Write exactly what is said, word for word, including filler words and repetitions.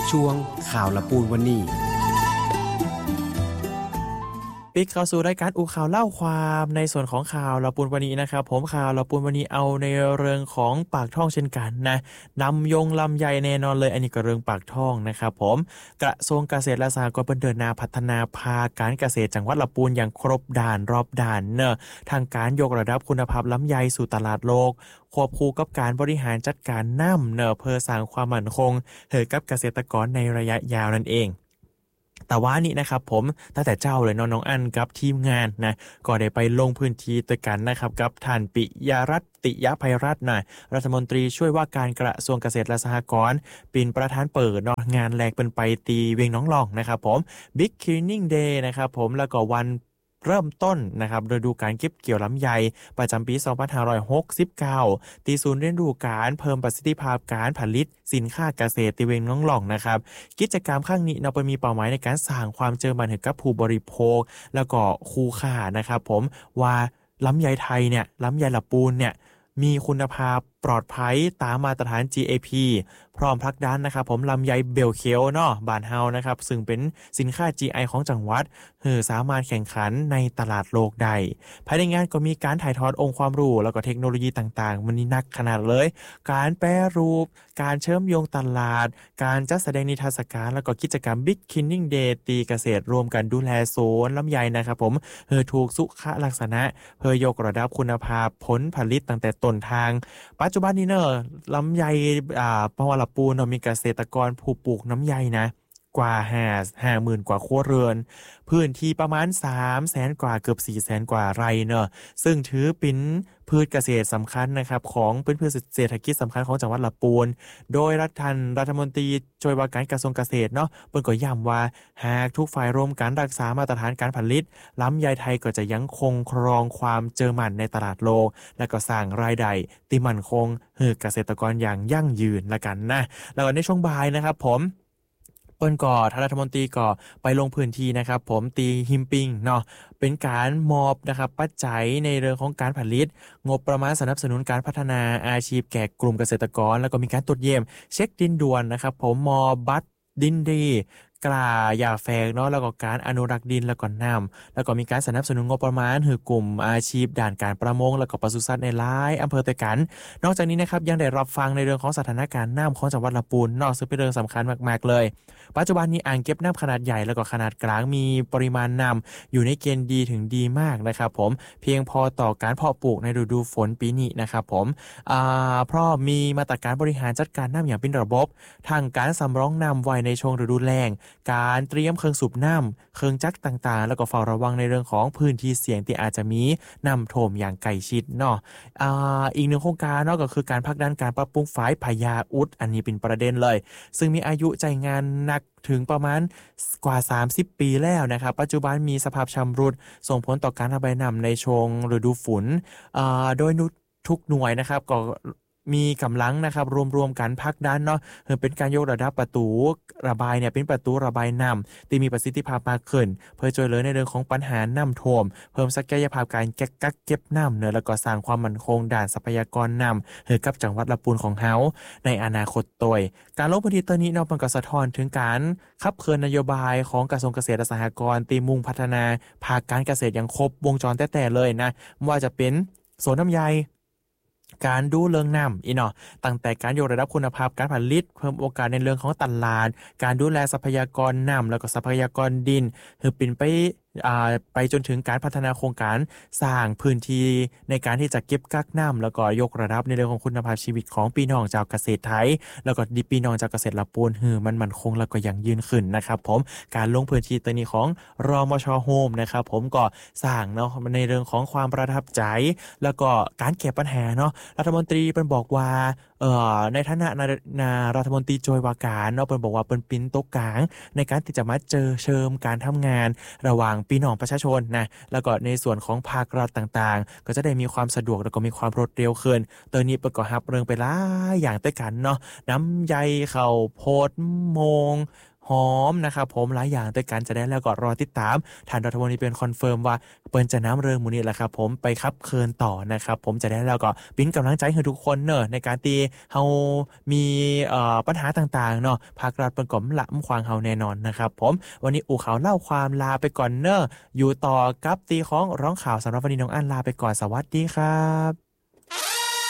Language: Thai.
ช่วงข่าวละปูนวันนี้ปิกเข้าสู่รายการอูข่าวเล่าความในส่วนของข่าวละปูนวันนี้นะครับผมข่าวละปูนวันนี้เอาในเรื่องของปากท่องเช่นกันนะนำยงลำไยแน่นอนเลยอันนี้ก็เรื่องปากท่องนะครับผมกระทรวงเกษตรและสหกรณ์เดินหน้าพัฒนาภาคการเกษตรจังหวัดละปูนอย่างครบด่านรอบด่านเนอะทางการยกระดับคุณภาพลำไยสู่ตลาดโลกควบคู่กับการบริหารจัดการน้ำเนอะเพื่อสร้างความมั่นคงให้กับเกษตรกรในระยะยาวนั่นเองแต่ว่านี่นะครับผมตั้งแต่เจ้าเลยน้องน้องอันกับทีมงานนะก็ได้ไปลงพื้นที่ด้วยกันนะครับกับท่านปิยรัตน์ติยภัยรัตน์นะรัฐมนตรีช่วยว่าการกระทรวงเกษตรและสหกรณ์เป็นประธานเปิดเนาะงานแรกเป็นไปตีเวียงน้องหลองนะครับผม Big Cleaning Day นะครับผมแล้วก็วันเริ่มต้นนะครับฤดูการเก็บเกี่ยวลำไยประจำปีสองพันห้าร้อยหกสิบเก้าตีศูนย์เรียนรู้การเพิ่มประสิทธิภาพการผลิตสินค้าเกษตรตีเวงน้องหล่องนะครับกิจกรรมครั้งนี้เราไปมีเป้าหมายในการสร้างความเชื่อมั่นให้กับผู้บริโภคแล้วก็คู่ค้านะครับผมว่าลำไยไทยเนี่ยลำไยละปูนเนี่ยมีคุณภาพปลอดภัยตามมาตรฐาน จี เอ พี พร้อมผลักดันนะครับผมลำไยเบลเคียวเนาะบ้านเฮานะครับซึ่งเป็นสินค้า จี ไอ ของจังหวัดเพื่อสามารถแข่งขันในตลาดโลกได้ภายในงานก็มีการถ่ายทอดองค์ความรู้แล้วก็เทคโนโลยีต่างๆมันนี่นักขนาดเลยการแปรรูปการเชื่อมโยงตลาดการจัดแสดงนิทรรศการแล้วก็กิจกรรม Big Cleaning Day ตีเกษตรรวมกันดูแลโซนลำไยนะครับผมเพื่อถูกสุขลักษณะเพื่อยกระดับคุณภาพผลผลิตตั้งแต่ต้นทางปัจจุบันนี้เนอะลำไยอ่าปวารปูนมีเกษตรกรผู้ปลูกน้ำไยนะกว่าห้า ห้าหมื่นกว่าครัวเรือนพื้นที่ประมาณสามแสนกว่าเกือบสี่แสนกว่าไร่เนอะซึ่งถือเป็นพืชเกษตรสำคัญนะครับของเป็นพืชเศรษฐกิจสำคัญของจังหวัดลำพูนโดยรัฐทันรัฐมนตรีช่วยว่าการกระทรวงเกษตรเนาะเปิ้นก็ย้ำว่าหากทุกฝ่ายร่วมกันรักษามาตรฐานการผลิตลำไยไทยก็จะยังคงครองความเจอมั่นในตลาดโลกและก็สร้างรายได้ที่มั่นคงให้เกษตรกรอย่างยั่งยืนละกันนะแล้วก็ในช่วงบ่ายนะครับผมเปิ้นก่อท่านรัฐมนตรีก่อไปลงพื้นที่นะครับผมตีหิมปิงเนาะเป็นการมอบนะครับปัจจัยในเรื่องของการผลิตงบประมาณสนับสนุนการพัฒนาอาชีพแก่กลุ่มเกษตรกรแล้วก็มีการตรวจเยี่ยมเช็คดินด่วนนะครับผมมอบัตดินดีกล้ายาแฝกเนาะแล้วก็การอนุรักษ์ดินแล้วก็น้ำแล้วก็มีการสนับสนุนงบประมาณให้กลุ่มอาชีพด้านการประมงแล้วก็ปศุสัตว์ในหลายอำเภอด้วยกันนอกจากนี้นะครับยังได้รับฟังในเรื่องของสถานการณ์น้ำของจังหวัดลำพูนนอกซึ่งเป็นเรื่องสำคัญมากๆเลยปัจจุบันนี้อ่างเก็บน้ำขนาดใหญ่แล้วก็ขนาดกลางมีปริมาณน้ำอยู่ในเกณฑ์ดีถึงดีมากนะครับผมเพียงพอต่อการเพาะปลูกในฤดูฝนปีนี้นะครับผมอ่าเพราะมีมาตรการบริหารจัดการน้ำอย่างเป็นระบบทางการสำรองน้ำไว้ในช่วงฤดูแล้งการเตรียมเครื่องสูบน้ำเครื่องจักรต่างๆแล้วก็เฝ้าระวังในเรื่องของพื้นที่เสี่ยงที่อาจจะมีน้ำท่วมอย่างใกล้ชิดเนาะอ่าอีกหนึ่งโครงการเนาะก็คือการผลักดันการปรับปรุงฝายพญาอุดอันนี้เป็นประเด็นเลยซึ่งมีอายุใจงานนักถึงประมาณกว่าสามสิบปีแล้วนะครับปัจจุบันมีสภาพชำรุดส่งผลต่อการระบายน้ำในช่วงฤดูฝนอ่าโดยทุกหน่วยนะครับก็มีกำลังนะครับรวมๆกันพักด้านเนาะเป็นการยกระดับประตูระบายเนี่ยเป็นประตูระบายน้ำที่มีประสิทธิภาพมากขึ้นเพื่อช่วยเหลือในเรื่องของปัญหาน้ำท่วมเพิ่มศักยภาพการกักเก็บน้ำเนอะแล้วก็สร้างความมั่นคงด้านทรัพยากรน้ำให้กับจังหวัดลำพูนของเฮาในอนาคตโดยการลงพื้นที่ตัวนี้เนาะมันก็สะท้อนถึงการขับเคลื่อนนโยบายของกระทรวงเกษตรและสหกรณ์ตีมุ่งพัฒนาภาคการเกษตรอย่างครบวงจรแต่ๆเลยนะว่าจะเป็นโซนน้ำไยการดูเรื่องน้ำอีเนาะตั้งแต่การยกระดับคุณภาพการผลิตเพิ่มโอกาสในเรื่องของตลาดการดูแลทรัพยากรน้ำแล้วก็ทรัพยากรดินคือเป็นไปอ่าไปจนถึงการพัฒนาโครงการสร้างพื้นที่ในการที่จะเก็บกักน้ำแล้วก็ยกระดับในเรื่องของคุณภาพชีวิตของพี่น้องชาวเกษตรไทยแล้วก็ดิพี่น้องชาวเกษตรลำพูนฮือมันมั่นคงแล้วก็ยั่งยืนขึ้นนะครับผมการลงพื้นที่ตัวนี้ของรมช.โฮมนะครับผมก็สร้างเนาะในเรื่องของความประทับใจแล้วก็การแก้ปัญหาเนาะรัฐมนตรีเป็นบอกว่าเอ่อในฐานะนารัฐมนตรีช่วยว่าการเนาะเป็นบอกว่าเป็นปิ้นโต๊ะกลางในการที่จะมาเจอเชิมการทำงานระหว่างพี่น้องประชาชนนะแล้วก็ในส่วนของภาครัฐต่างๆก็จะได้มีความสะดวกแล้วก็มีความรวดเร็วขึ้นตอนนี้ประกอบรับเรื่องไปหลายอย่างด้วยกันเนาะน้ำใยข้าวโพดโมงหอมนะครับผมหลายอย่างด้วยกันจะได้แล้วก็รอติดตามท่านรัฐมนตรีเป็นคอนเฟิร์มว่าเปิ้นจะน้ำเรื่องหมูนี้แหละครับผมไปคับเคินต่อนะครับผมจะได้แล้วก็ปิ้นกำลังใจให้ทุกคนเนอะในการตีเฮามีเอ่อปัญหาต่างๆเนาะภาครัฐเปิ้นก็ละมควางเฮาแน่นอนนะครับผมวันนี้อู่ข่าวเล่าความลาไปก่อนเนอะอยู่ต่อกับตีของร้องข่าวสำหรับวันนี้น้องอันลาไปก่อนสวัสดีครับ